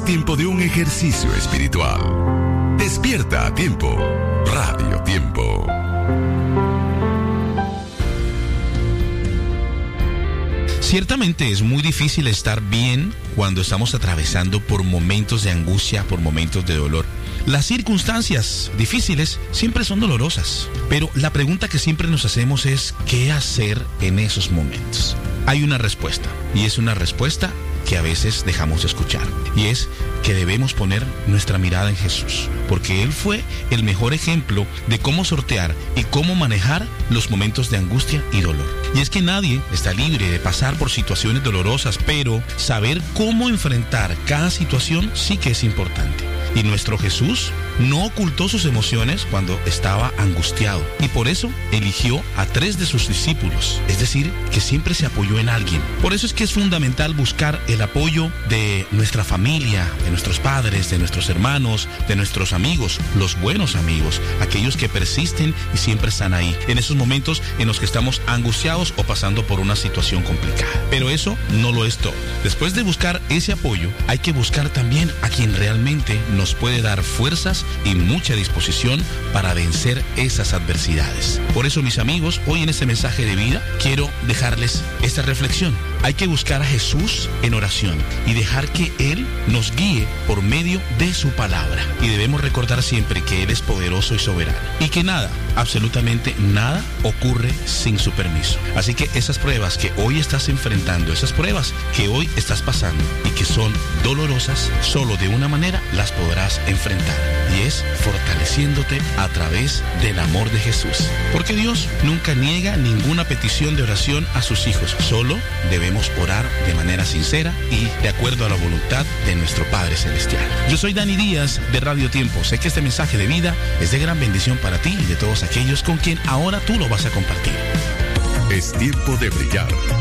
Es tiempo de un ejercicio espiritual. Despierta a tiempo. Radio Tiempo. Ciertamente es muy difícil estar bien cuando estamos atravesando por momentos de angustia, por momentos de dolor. Las circunstancias difíciles siempre son dolorosas, pero la pregunta que siempre nos hacemos es ¿qué hacer en esos momentos? Hay una respuesta, y es una respuesta que a veces dejamos de escuchar, y es que debemos poner nuestra mirada en Jesús, porque Él fue el mejor ejemplo de cómo sortear y cómo manejar los momentos de angustia y dolor. Y es que nadie está libre de pasar por situaciones dolorosas, pero saber cómo enfrentar cada situación sí que es importante. Y nuestro Jesús no ocultó sus emociones cuando estaba angustiado, y por eso eligió a 3 de sus discípulos, es decir, que siempre se apoyó en alguien. Por eso es que es fundamental buscar el apoyo de nuestra familia, de nuestros padres, de nuestros hermanos, de nuestros amigos, los buenos amigos, aquellos que persisten y siempre están ahí, en esos momentos en los que estamos angustiados o pasando por una situación complicada. Pero eso no lo es todo. Después de buscar ese apoyo, hay que buscar también a quien realmente nos puede dar fuerzas y mucha disposición para vencer esas adversidades. Por eso, mis amigos, hoy en este mensaje de vida quiero dejarles esta reflexión. Hay que buscar a Jesús en oración y dejar que Él nos guíe por medio de su palabra. Y debemos recordar siempre que Él es poderoso y soberano y que nada, absolutamente nada, ocurre sin su permiso. Así que esas pruebas que hoy estás enfrentando, esas pruebas que hoy estás pasando y que son dolorosas, solo de una manera las podrás enfrentar, y es fortaleciéndote a través del amor de Jesús. Porque Dios nunca niega ninguna petición de oración a sus hijos, solo debemos orar de manera sincera y de acuerdo a la voluntad de nuestro Padre Celestial. Yo soy Dani Díaz de Radio Tiempo. Sé que este mensaje de vida es de gran bendición para ti y de todos aquellos con quien ahora tú lo vas a compartir. Es tiempo de brillar.